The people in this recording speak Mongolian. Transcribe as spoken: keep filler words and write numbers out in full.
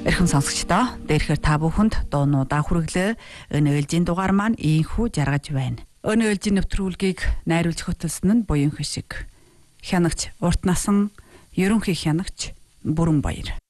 Эрхэм сонсогчдоо, дээрхээр та бүхэнд дуунуудаа хүргэлээ. Өнөө ээлжийн дугаар маань ийхүү жаргаж байна. Өнөө ээлжийн нэвтрүүлгийг найруулж хөтлсөн нь Буян Хишиг. Хянагч Урт насан ерөнхий хянагч Бүрэн Баяр.